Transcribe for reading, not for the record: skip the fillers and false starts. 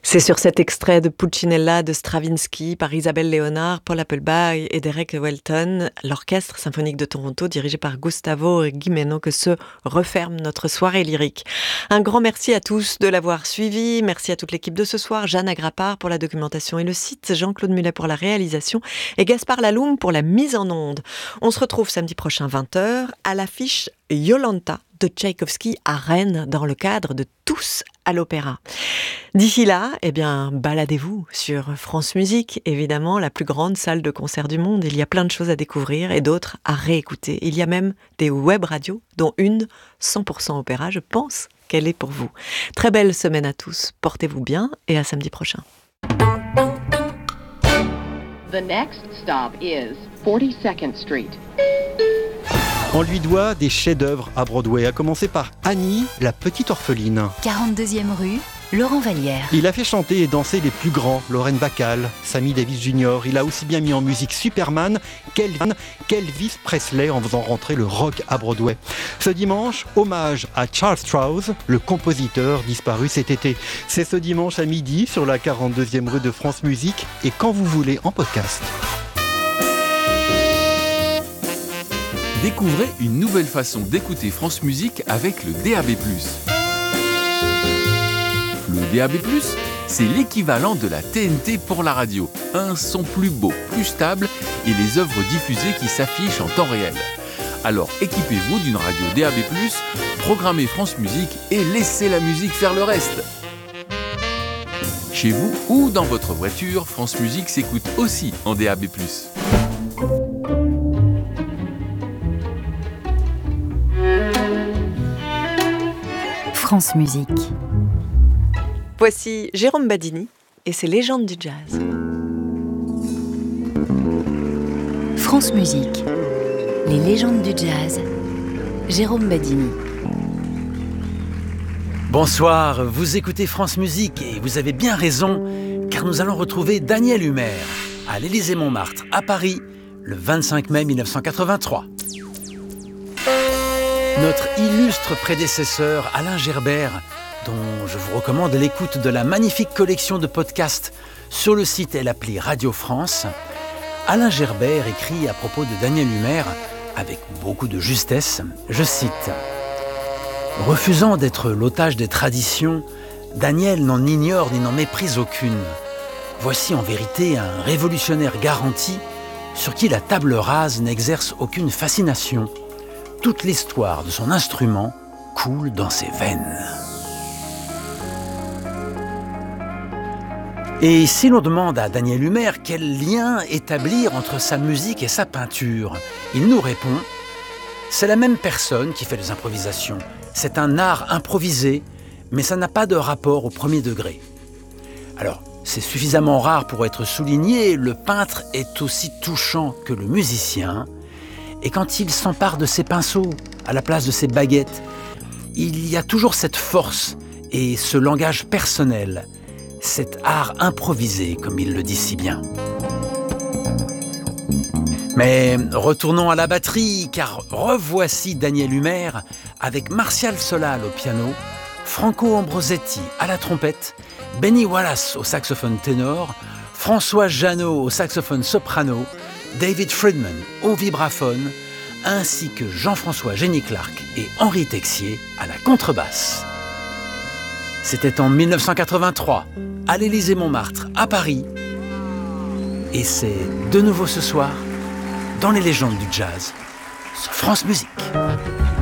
C'est sur cet extrait de Pulcinella de Stravinsky par Isabelle Léonard, Paul Applebaum et Derek Welton, l'Orchestre symphonique de Toronto dirigé par Gustavo Gimeno, que se referme notre soirée lyrique. Un grand merci à tous de l'avoir suivi. Merci à toute l'équipe de ce soir, Jeanne Agrapard pour la documentation et le site, Jean-Claude Mulet pour la réalisation et Gaspard Laloum pour la mise en onde. On se retrouve samedi prochain 20h à l'affiche Yolanta de Tchaïkovski à Rennes dans le cadre de Tous à l'Opéra. D'ici là, baladez-vous sur France Musique, évidemment, la plus grande salle de concert du monde. Il y a plein de choses à découvrir et d'autres à réécouter. Il y a même des web radios, dont une 100% opéra. Je pense qu'elle est pour vous. Très belle semaine à tous. Portez-vous bien et à samedi prochain. The next stop is 42nd Street. On lui doit des chefs-d'œuvre à Broadway, à commencer par Annie, la petite orpheline. 42e rue, Laurent Vallière. Il a fait chanter et danser les plus grands, Lorraine Bacall, Sammy Davis Jr. Il a aussi bien mis en musique Superman qu'Elvis Presley en faisant rentrer le rock à Broadway. Ce dimanche, hommage à Charles Strouse, le compositeur disparu cet été. C'est ce dimanche à midi sur la 42e rue de France Musique et quand vous voulez en podcast. Découvrez une nouvelle façon d'écouter France Musique avec le DAB+. Le DAB+, c'est l'équivalent de la TNT pour la radio. Un son plus beau, plus stable et les œuvres diffusées qui s'affichent en temps réel. Alors équipez-vous d'une radio DAB+, programmez France Musique et laissez la musique faire le reste. Chez vous ou dans votre voiture, France Musique s'écoute aussi en DAB+. France Musique. Voici Jérôme Badini et ses légendes du jazz. France Musique. Les légendes du jazz. Jérôme Badini. Bonsoir, vous écoutez France Musique et vous avez bien raison, car nous allons retrouver Daniel Humer à l'Élysée-Montmartre, à Paris, le 25 mai 1983. Notre illustre prédécesseur Alain Gerbert, dont je vous recommande l'écoute de la magnifique collection de podcasts sur le site et l'appli Radio France, Alain Gerbert écrit à propos de Daniel Humer, avec beaucoup de justesse, je cite « Refusant d'être l'otage des traditions, Daniel n'en ignore ni n'en méprise aucune. Voici en vérité un révolutionnaire garanti sur qui la table rase n'exerce aucune fascination. Toute l'histoire de son instrument coule dans ses veines. » Et si l'on demande à Daniel Humer quel lien établir entre sa musique et sa peinture, il nous répond « C'est la même personne qui fait les improvisations. C'est un art improvisé, mais ça n'a pas de rapport au premier degré. » Alors, c'est suffisamment rare pour être souligné, le peintre est aussi touchant que le musicien. Et quand il s'empare de ses pinceaux à la place de ses baguettes, il y a toujours cette force et ce langage personnel, cet art improvisé, comme il le dit si bien. Mais retournons à la batterie, car revoici Daniel Humer avec Martial Solal au piano, Franco Ambrosetti à la trompette, Benny Wallace au saxophone ténor, François Jeannot au saxophone soprano, David Friedman au vibraphone, ainsi que Jean-François Génie-Clark et Henri Texier à la contrebasse. C'était en 1983, à l'Élysée-Montmartre, à Paris. Et c'est de nouveau ce soir, dans les légendes du jazz, sur France Musique.